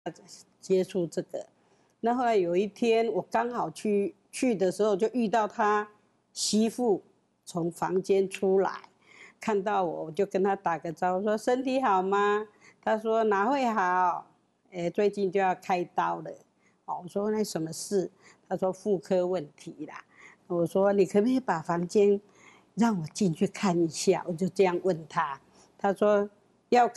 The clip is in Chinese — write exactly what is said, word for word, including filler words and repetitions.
接触这个。那后来有一天，我刚好去去的时候，就遇到他媳妇从房间出来，看到我，我就跟他打个招呼，说身体好吗？他说哪会好，哎，最近就要开刀了。哦，我说那什么事？他说妇科问题啦。我说你可不可以把房间让我进去看一下？我就这样问他，他说要。